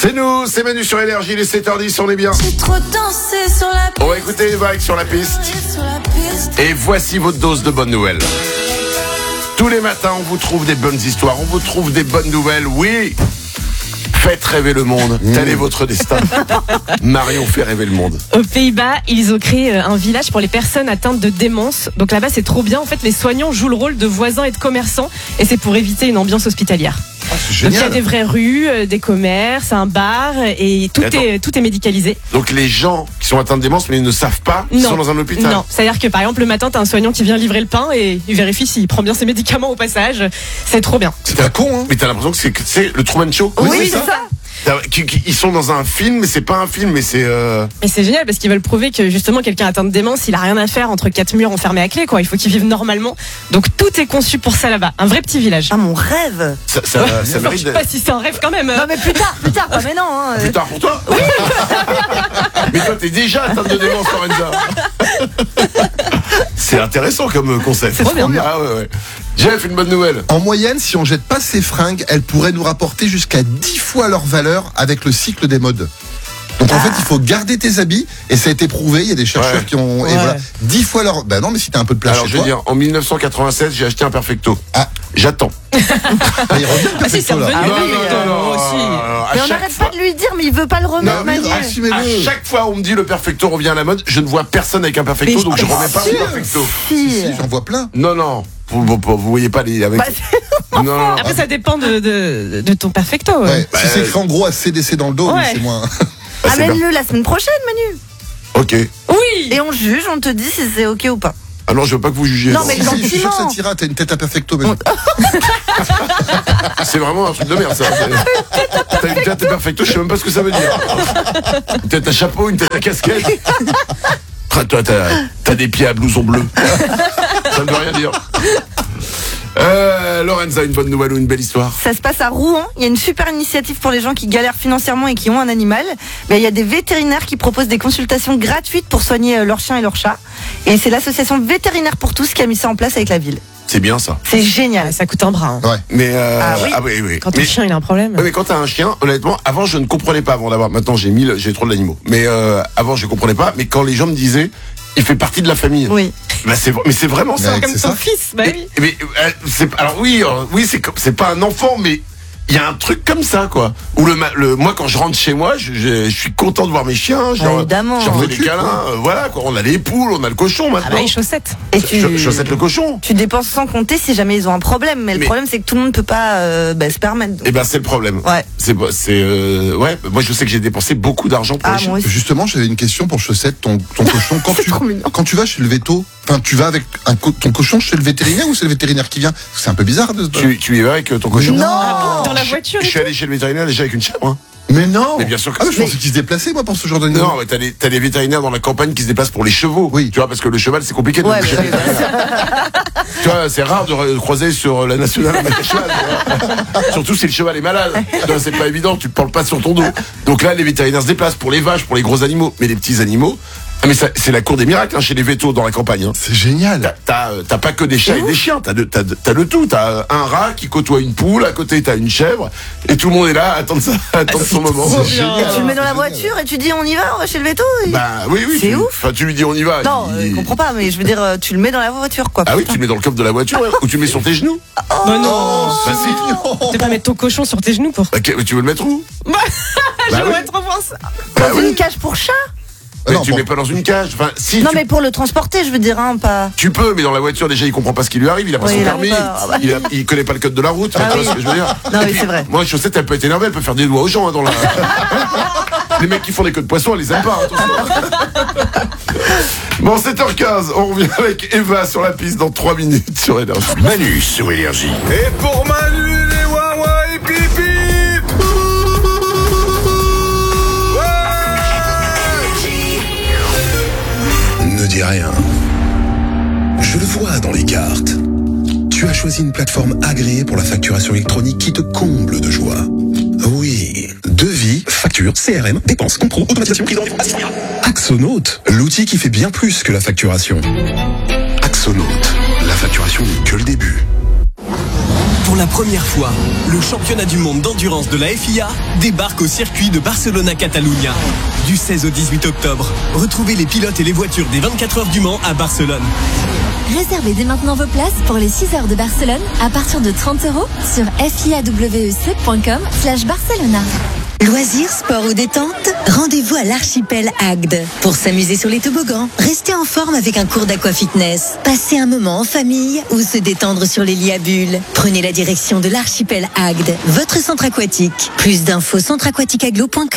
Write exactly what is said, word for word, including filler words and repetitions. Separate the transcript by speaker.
Speaker 1: C'est nous, c'est Manu sur Énergie, il est sept heures dix, on est bien.
Speaker 2: J'ai trop dansé sur la piste.
Speaker 1: On va écouter Eva avec Sur la piste. Et voici votre dose de bonnes nouvelles. Tous les matins, on vous trouve des bonnes histoires, on vous trouve des bonnes nouvelles, oui. Faites rêver le monde, tel est votre destin. Marion fait rêver le monde.
Speaker 3: Aux Pays-Bas, ils ont créé un village pour les personnes atteintes de démence. Donc là-bas, c'est trop bien. En fait, les soignants jouent le rôle de voisins et de commerçants. Et c'est pour éviter une ambiance hospitalière.
Speaker 1: Ah, c'est
Speaker 3: Donc
Speaker 1: génial.
Speaker 3: il y a des vraies rues, euh, des commerces, un bar. Et tout,
Speaker 1: Attends.
Speaker 3: est, tout est médicalisé.
Speaker 1: Donc les gens qui sont atteints de démence, mais ils ne savent pas qu'ils
Speaker 3: Non.
Speaker 1: sont dans un hôpital.
Speaker 3: Non, c'est-à-dire que par exemple, le matin, t'as un soignant qui vient livrer le pain et il vérifie s'il prend bien ses médicaments au passage. C'est trop bien.
Speaker 1: C'est un con, hein. Mais t'as l'impression que c'est, que c'est le Truman Show.
Speaker 3: Oui, c'est ça.
Speaker 1: Qui- qui- Ils sont dans un film, mais c'est pas un film, mais c'est. Euh...
Speaker 3: Et c'est génial parce qu'ils veulent prouver que justement quelqu'un atteint de démence, il a rien à faire entre quatre murs enfermés à clé, quoi. Il faut qu'il vive normalement. Donc tout est conçu pour ça là-bas. Un vrai petit village.
Speaker 4: Ah, mon rêve.
Speaker 1: Ça, ça,
Speaker 3: Ouais.
Speaker 1: ça
Speaker 3: Alors,
Speaker 1: mérite
Speaker 3: je sais
Speaker 1: d'être-
Speaker 3: pas si c'est un rêve quand même.
Speaker 4: Non, mais plus tard, plus tard. Ah, mais non. Hein.
Speaker 1: Plus tard pour toi. Oui. Mais toi, t'es déjà atteinte de démence, Lorenza. C'est intéressant comme concept.
Speaker 3: C'est trop bien.
Speaker 1: Ah ouais, ouais. Jeff, une bonne nouvelle.
Speaker 5: En moyenne, si on jette pas ces fringues, elles pourraient nous rapporter jusqu'à dix fois leur valeur avec le cycle des modes. Donc en fait, il faut garder tes habits et ça a été prouvé. Il y a des chercheurs
Speaker 1: Ouais.
Speaker 5: qui ont et
Speaker 3: Ouais.
Speaker 5: voilà dix fois leur. Ben non, mais si t'as un peu de place
Speaker 1: Alors,
Speaker 5: chez
Speaker 1: je veux
Speaker 5: toi.
Speaker 1: dire, en mille neuf cent quatre-vingt-seize, j'ai acheté un Perfecto.
Speaker 5: Ah.
Speaker 1: J'attends.
Speaker 5: Ah, il revient le
Speaker 3: Ah si, c'est
Speaker 5: perfecto, là.
Speaker 3: revenu.
Speaker 4: Ah
Speaker 3: le
Speaker 4: oui,
Speaker 3: perfecto,
Speaker 4: euh,
Speaker 3: moi aussi.
Speaker 1: à
Speaker 4: Mais on
Speaker 1: chaque
Speaker 4: n'arrête
Speaker 1: fois-
Speaker 4: pas de lui dire, mais il veut pas le
Speaker 5: Non,
Speaker 4: remettre,
Speaker 5: mais
Speaker 4: Manu.
Speaker 5: assumez-le.
Speaker 1: À chaque fois, on me dit le Perfecto revient à la mode. Je ne vois personne avec un Perfecto,
Speaker 3: Mais
Speaker 1: donc je
Speaker 3: je-
Speaker 1: remets pas
Speaker 5: Si,
Speaker 1: mon Perfecto.
Speaker 5: Si,
Speaker 4: Si.
Speaker 5: si, j'en vois plein.
Speaker 1: Non, non. Vous, vous, vous voyez pas les avec.
Speaker 4: Bah,
Speaker 1: non, non, non.
Speaker 3: Après, ça dépend de, de, de ton perfecto. ouais.
Speaker 5: Ouais.
Speaker 1: Bah,
Speaker 5: si c'est
Speaker 1: euh,
Speaker 5: écrit en gros à C D C dans le dos,
Speaker 3: Ouais.
Speaker 5: c'est moins.
Speaker 1: Ah, c'est bien.
Speaker 4: Amène-le la semaine prochaine, Manu.
Speaker 1: Ok.
Speaker 3: Oui.
Speaker 4: Et on juge, on te dit si c'est ok ou pas.
Speaker 1: Ah non, je veux pas que vous jugiez.
Speaker 4: Non,
Speaker 1: non.
Speaker 4: mais
Speaker 5: Si, si, je suis sûr que ça
Speaker 4: gentiment.
Speaker 5: t'ira. T'as une tête à perfecto, mais.
Speaker 1: C'est vraiment un truc de merde, ça. T'as une tête à Perfecto, je sais même pas ce que ça veut dire. Une tête à chapeau, une tête à casquette. Ah, toi, t'as, t'as des pieds à blouson bleu. Ça ne veut rien dire. Euh, Lorenza, une bonne nouvelle ou une belle histoire?
Speaker 4: Ça se passe à Rouen. Il y a une super initiative pour les gens qui galèrent financièrement et qui ont un animal. Ben, il y a des vétérinaires qui proposent des consultations gratuites pour soigner euh, leurs chiens et leurs chats. Et c'est l'association Vétérinaires pour tous qui a mis ça en place avec la ville.
Speaker 1: C'est bien ça.
Speaker 4: C'est génial.
Speaker 3: Ah, ça coûte un bras. hein.
Speaker 5: Ouais.
Speaker 1: Mais euh,
Speaker 4: Ah oui.
Speaker 1: oui, oui.
Speaker 3: Quand ton
Speaker 1: mais,
Speaker 3: chien il a un problème.
Speaker 1: ouais, mais quand t'as un chien, honnêtement, avant je ne comprenais pas avant d'avoir. Maintenant j'ai mille, j'ai trop d'animaux. Mais euh, avant je comprenais pas. Mais quand les gens me disaient, il fait partie de la famille.
Speaker 4: Oui.
Speaker 1: Bah c'est, mais c'est vraiment ça.
Speaker 5: Ouais.
Speaker 3: Comme
Speaker 5: c'est
Speaker 3: ton
Speaker 5: ça.
Speaker 3: fils. Bah oui.
Speaker 1: Mais, mais, euh, c'est, alors oui, euh, oui, c'est comme, c'est pas un enfant, mais il y a un truc comme ça, quoi. Où le, ma- le, moi, quand je rentre chez moi, je, je, je suis content de voir mes chiens. Je
Speaker 4: Ah,
Speaker 1: leur-
Speaker 4: évidemment.
Speaker 1: je leur fais des
Speaker 5: T'occupes,
Speaker 1: câlins. euh, voilà, quoi. On a les poules, on a le cochon
Speaker 3: Ah
Speaker 1: maintenant.
Speaker 3: bah les chaussettes.
Speaker 4: Et tu,
Speaker 1: Ch- Chaussette le cochon.
Speaker 4: tu dépenses sans compter si jamais ils ont un problème. Mais,
Speaker 1: Mais-
Speaker 4: le problème, c'est que tout le monde peut pas euh, ben, se permettre. donc.
Speaker 1: Eh ben c'est le problème.
Speaker 4: Ouais.
Speaker 1: C'est, c'est, euh, ouais. Moi, je sais que j'ai dépensé beaucoup d'argent pour
Speaker 4: Ah,
Speaker 1: les chiens.
Speaker 4: moi aussi.
Speaker 5: Justement, j'avais une question pour Chaussette, ton, ton cochon. Quand
Speaker 4: C'est
Speaker 5: tu,
Speaker 4: trop mignon.
Speaker 5: quand tu vas chez le véto, enfin, tu vas avec un co- ton cochon chez le vétérinaire ou c'est le vétérinaire qui vient? C'est un peu bizarre de.
Speaker 1: Tu, tu y vas avec euh, ton cochon?
Speaker 4: Non.
Speaker 3: Dans la voiture.
Speaker 1: Je
Speaker 3: et
Speaker 1: suis allé chez le vétérinaire déjà avec une chèvre. Hein.
Speaker 5: Mais non.
Speaker 1: Mais bien sûr que
Speaker 5: Ah, mais
Speaker 1: si.
Speaker 5: je pensais qu'ils se déplaçaient, moi, pour ce genre d'animal.
Speaker 1: Non, mais t'as des, t'as des vétérinaires dans la campagne qui se déplacent pour les chevaux.
Speaker 5: Oui.
Speaker 1: Tu vois, parce que le cheval, c'est compliqué de
Speaker 4: Ouais,
Speaker 1: chez
Speaker 4: bah,
Speaker 1: le vétérinaire. Tu vois, c'est rare de re- croiser sur la nationale avec un cheval. tu vois. Surtout si le cheval est malade. Tu vois, c'est pas évident, tu te parles pas sur ton dos. Donc là, les vétérinaires se déplacent pour les vaches, pour les gros animaux. Mais les petits animaux, ah, mais ça, c'est la cour des miracles hein, chez les vétos dans la campagne. Hein.
Speaker 5: C'est génial.
Speaker 1: T'as, euh, t'as pas que des chats et des chiens, t'as, de, t'as, de- t'as le tout. T'as un rat qui côtoie une poule, à côté t'as une chèvre, et tout le monde est là, à attendre ça, à attendre son moment.
Speaker 5: c'est
Speaker 4: Et
Speaker 5: génial.
Speaker 4: tu le mets dans la
Speaker 5: C'est
Speaker 4: voiture et tu dis on y va, on va chez le veto. et-
Speaker 1: Bah oui, oui.
Speaker 4: C'est
Speaker 1: tu,
Speaker 4: ouf.
Speaker 1: Enfin, tu lui dis on y va.
Speaker 4: non,
Speaker 1: il-
Speaker 4: euh, je comprends pas, mais je veux dire, euh, tu le mets dans la voiture, quoi.
Speaker 1: Ah oui,
Speaker 4: putain.
Speaker 1: tu le mets dans le coffre de la voiture, ouais, ou tu le mets sur tes genoux.
Speaker 3: Bah non.
Speaker 1: Bah si.
Speaker 3: Tu peux pas mettre ton cochon sur tes genoux pour.
Speaker 1: Bah, que- tu veux le mettre où? Bah
Speaker 3: J'aimerais
Speaker 1: oui.
Speaker 3: trop voir ça.
Speaker 1: Bah
Speaker 4: Dans
Speaker 1: oui.
Speaker 4: une cage pour chat.
Speaker 5: Ah
Speaker 1: Mais
Speaker 5: non,
Speaker 1: tu
Speaker 5: bon.
Speaker 1: mets pas dans une cage. Enfin, si.
Speaker 4: Non,
Speaker 1: tu,
Speaker 4: mais pour le transporter, je veux dire, hein, pas.
Speaker 1: tu peux, mais dans la voiture, déjà, il comprend pas ce qui lui arrive, il a pas
Speaker 4: Oui,
Speaker 1: son
Speaker 4: il a
Speaker 1: permis,
Speaker 4: pas- ah bah.
Speaker 1: il, a- il connaît pas le code de la route,
Speaker 4: Ah
Speaker 1: tu
Speaker 4: oui.
Speaker 1: vois ce que je veux dire?
Speaker 4: Non,
Speaker 1: Et
Speaker 4: oui,
Speaker 1: puis,
Speaker 4: c'est vrai.
Speaker 1: Moi, Chaussette, elle peut être énervée, elle peut faire des doigts aux gens, hein, dans la. Les mecs qui font des queues de poisson, elle les aime pas, attention. Bon, sept heures quinze, on revient avec Eva sur la piste dans trois minutes sur Énergie.
Speaker 6: Manu sur Énergie.
Speaker 7: Et pour Manu, les Wawa et Pipi.
Speaker 6: Ne dis rien. Je le vois dans les cartes. Tu as choisi une plateforme agréée pour la facturation électronique qui te comble de joie. Oui, devis, facture, C R M, dépenses, contrôle, automatisation, prise en livre, assistance. Axonote, l'outil qui fait bien plus que la facturation. Axonote, la facturation n'est que le début.
Speaker 8: Pour la la première fois, le championnat du monde d'endurance de la F I A débarque au circuit de Barcelona-Catalunya. Du seize au dix-huit octobre, retrouvez les pilotes et les voitures des vingt-quatre heures du Mans à Barcelone.
Speaker 9: Réservez dès maintenant vos places pour les six heures de Barcelone à partir de trente euros sur fiawec.com slash Barcelona.
Speaker 10: Loisirs, sport ou détente, rendez-vous à l'archipel Agde. Pour s'amuser sur les toboggans, rester en forme avec un cours d'aquafitness, passer un moment en famille ou se détendre sur les lits à bulles. Prenez la direction de l'archipel Agde, votre centre aquatique. Plus d'infos centre aquatique aglo point com.